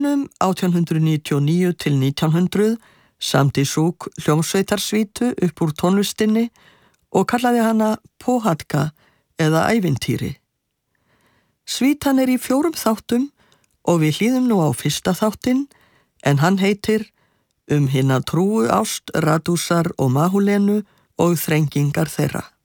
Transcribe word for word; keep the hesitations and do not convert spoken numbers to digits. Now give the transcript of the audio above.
átján hundruð níutíu og níu til nítján hundruð samdi Šuk hljómsveitarsvítu upp úr tónlistinni og kallaði hana Pohádka eða ævintýri. Svítan er í fjórum þáttum og við hlýðum nú á fyrsta þáttinn en hann heitir Um hina trúu ást Radúsar og Mahulenu og þrengingar þeirra.